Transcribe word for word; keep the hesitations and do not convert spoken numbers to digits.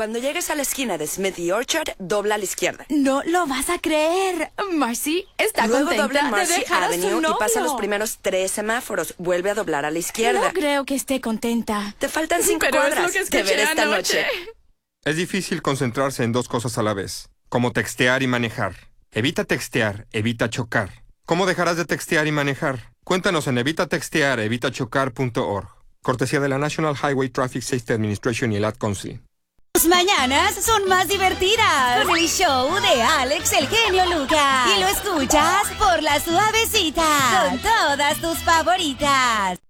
Cuando llegues a la esquina de Smith y Orchard, dobla a la izquierda. No lo vas a creer. Marcy está Luego contenta dobla en de Marcy dejar a su Avenue y novio. pasa los primeros tres semáforos. Vuelve a doblar a la izquierda. No creo que esté contenta. Te faltan cinco Pero es cuadras. lo que Te veré escuché esta anoche. noche. Es difícil concentrarse en dos cosas a la vez, como textear y manejar. Evita textear, evita chocar. ¿Cómo dejarás de textear y manejar? Cuéntanos en evita textear evita chocar punto org. Cortesía de la National Highway Traffic Safety Administration y el Ad Council. Tus mañanas son más divertidas con el show de Alex el genio Lucas. Y lo escuchas por La Suavecita con todas tus favoritas.